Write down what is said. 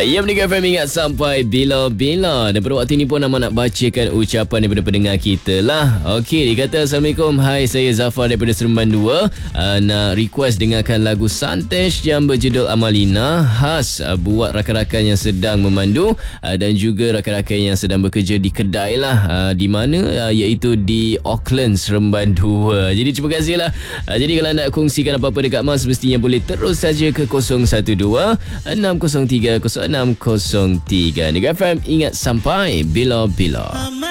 Ya, Mega FM ingat sampai bila-bila. Dan pada waktu ini pun Amat nak bacakan ucapan daripada pendengar kita lah. Okey, dia kata, Assalamualaikum. Hai, saya Zafar daripada Seremban 2. Nak request dengarkan lagu Santesh yang berjudul Amalina. Khas buat rakan-rakan yang sedang memandu dan juga rakan-rakan yang sedang bekerja di kedai lah. Di mana? Iaitu di Auckland, Seremban 2. Jadi terima kasih lah. Jadi kalau nak kongsikan apa-apa dekat Mas, mestinya boleh terus saja ke 012 603 0603. Nega FM ingat sampai bila-bila.